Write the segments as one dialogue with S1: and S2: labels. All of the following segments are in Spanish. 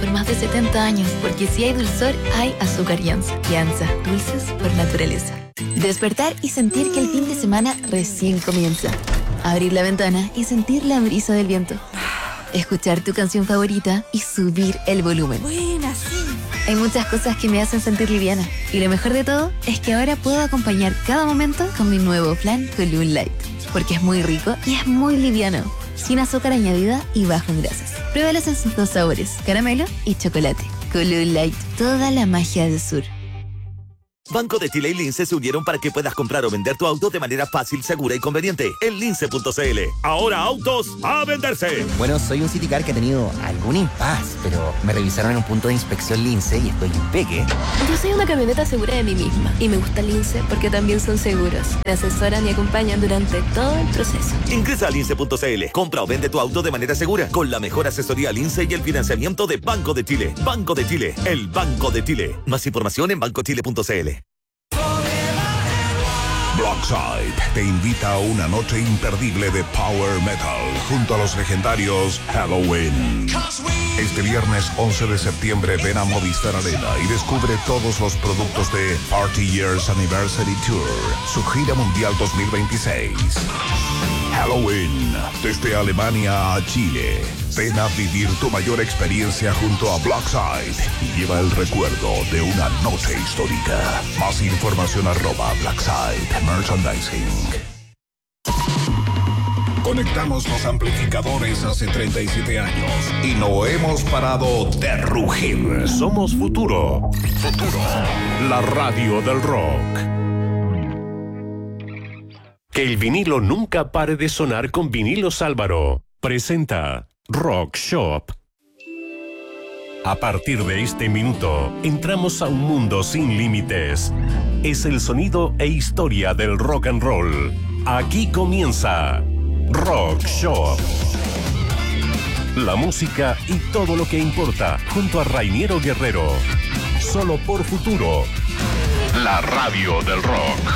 S1: por más de 70 años, porque si hay dulzor, hay azúcar Yanza. Yanza, dulces por naturaleza. Despertar y sentir que el fin de semana recién comienza. Abrir la ventana y sentir la brisa del viento. Escuchar tu canción favorita y subir el volumen.
S2: Buena, sí.
S1: Hay muchas cosas que me hacen sentir liviana. Y lo mejor de todo es que ahora puedo acompañar cada momento con mi nuevo plan Column Light. Porque es muy rico y es muy liviano. Sin azúcar añadida y bajo en grasas. Pruébalas en sus dos sabores, caramelo y chocolate. Column Light, toda la magia del sur.
S3: Banco de Chile y Lince se unieron para que puedas comprar o vender tu auto de manera fácil, segura y conveniente en lince.cl. Ahora autos a venderse.
S4: Bueno, soy un Citicar que ha tenido algún impasse, pero me revisaron en un punto de inspección Lince y estoy impeque.
S5: Yo soy una camioneta segura de mí misma y me gusta Lince porque también son seguros. Me asesoran y acompañan durante todo el proceso.
S3: Ingresa a lince.cl. Compra o vende tu auto de manera segura con la mejor asesoría Lince y el financiamiento de Banco de Chile. Banco de Chile, el Banco de Chile. Más información en bancochile.cl.
S6: Blockside te invita a una noche imperdible de Power Metal junto a los legendarios Halloween. Este viernes 11 de septiembre ven a Movistar Arena y descubre todos los productos de Party Years Anniversary Tour, su gira mundial 2026. Halloween, desde Alemania a Chile. Ven a vivir tu mayor experiencia junto a Blockside y lleva el recuerdo de una noche histórica. Más información @Blockside Merchandising. Conectamos los amplificadores hace 37 años y no hemos parado de rugir.
S7: Somos Futuro. Futuro, la radio del rock. Que el vinilo nunca pare de sonar con Vinilos Álvaro. Presenta Rock Shop. A partir de este minuto, entramos a un mundo sin límites. Es el sonido e historia del rock and roll. Aquí comienza Rock Shop. La música y todo lo que importa, junto a Rainiero Guerrero. Solo por Futuro, la radio del rock.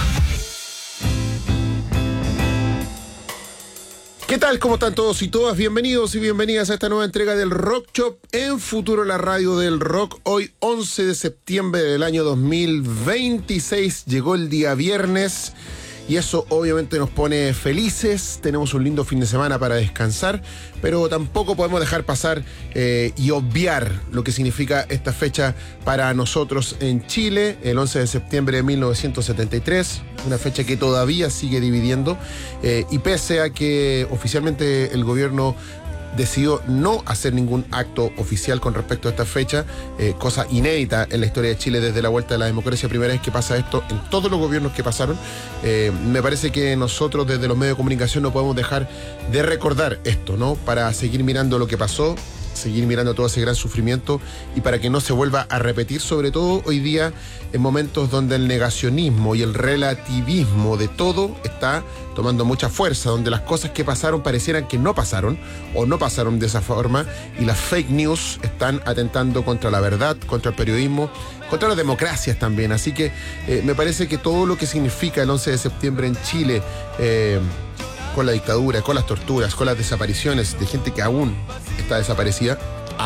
S8: ¿Qué tal? ¿Cómo están todos y todas? Bienvenidos y bienvenidas a esta nueva entrega del Rock Shop en Futuro, la radio del rock. Hoy 11 de septiembre del año 2026, llegó el día viernes y eso obviamente nos pone felices. Tenemos un lindo fin de semana para descansar, pero tampoco podemos dejar pasar y obviar lo que significa esta fecha para nosotros en Chile, el 11 de septiembre de 1973, una fecha que todavía sigue dividiendo y pese a que oficialmente el gobierno decidió no hacer ningún acto oficial con respecto a esta fecha, cosa inédita en la historia de Chile desde la vuelta de la democracia, primera vez que pasa esto en todos los gobiernos que pasaron. Me parece que nosotros desde los medios de comunicación no podemos dejar de recordar esto, ¿no? Para seguir mirando lo que pasó, seguir mirando todo ese gran sufrimiento y para que no se vuelva a repetir, sobre todo hoy día en momentos donde el negacionismo y el relativismo de todo está tomando mucha fuerza, donde las cosas que pasaron parecieran que no pasaron o no pasaron de esa forma y las fake news están atentando contra la verdad, contra el periodismo, contra las democracias también. Así que me parece que todo lo que significa el 11 de septiembre en Chile, con la dictadura, con las torturas, con las desapariciones de gente que aún está desaparecida,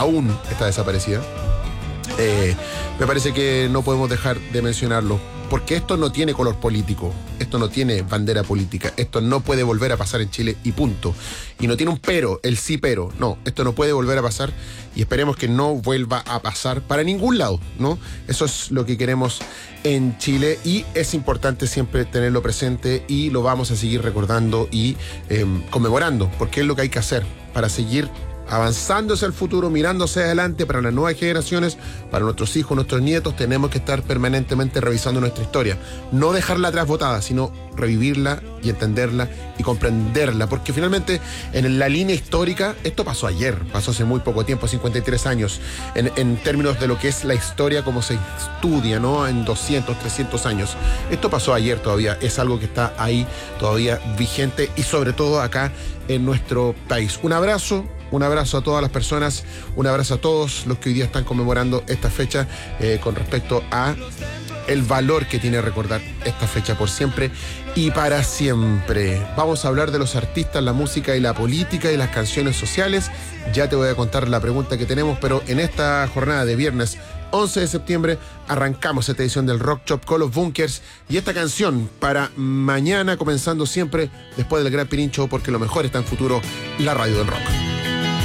S8: me parece que no podemos dejar de mencionarlo, porque esto no tiene color político, esto no tiene bandera política, esto no puede volver a pasar en Chile y punto. Y no tiene un pero, el sí pero, no, esto no puede volver a pasar y esperemos que no vuelva a pasar para ningún lado, ¿no? Eso es lo que queremos en Chile y es importante siempre tenerlo presente y lo vamos a seguir recordando y conmemorando, porque es lo que hay que hacer para seguir avanzando hacia el futuro, mirando hacia adelante para las nuevas generaciones, para nuestros hijos, nuestros nietos. Tenemos que estar permanentemente revisando nuestra historia, no dejarla atrás botada, sino revivirla y entenderla y comprenderla, porque finalmente en la línea histórica esto pasó ayer, pasó hace muy poco tiempo, 53 años, en términos de lo que es la historia como se estudia, ¿no? En 200, 300 años. Esto pasó ayer todavía, es algo que está ahí todavía vigente y sobre todo acá en nuestro país. Un abrazo a todas las personas, un abrazo a todos los que hoy día están conmemorando esta fecha con respecto a el valor que tiene recordar esta fecha por siempre y para siempre. Vamos a hablar de los artistas, la música y la política y las canciones sociales. Ya te voy a contar la pregunta que tenemos, pero en esta jornada de viernes 11 de septiembre arrancamos esta edición del Rock Shop con los Bunkers y esta canción para mañana, comenzando siempre después del Gran Pirincho, porque lo mejor está en Futuro, la radio del rock.